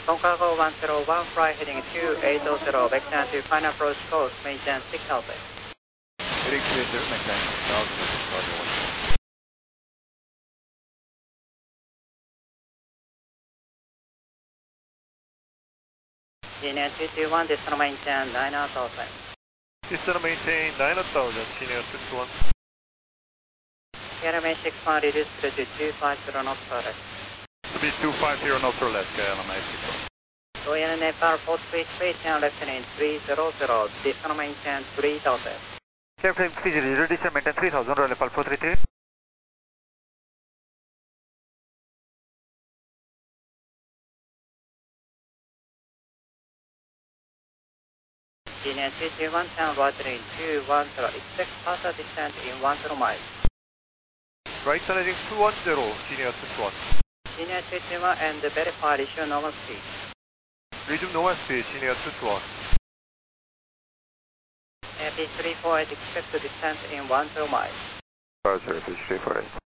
Concargo 101, fly heading 2800, vector to final approach course, maintain 6000. Heading 30, maintain 6000, Senior 221, decimal maintain 9000. Descend maintain 9000, Senior 221. KLMA 61, reduce to 250 knots per left. Speed 250 knots or less, KLMA 61. Royal Nepal 4 speed, station left in 300, decimal maintain 3000. Airplane 30, descend maintain 3000, Royal Nepal 433. Senior 221, turn right in 210, expect further descent in 10 miles. Right side heading 210, Senior 221. Senior 221 and verify resume normal speed. Resume normal speed, Senior 221. AP 348, expect to descent in 10 miles. Roger, 348.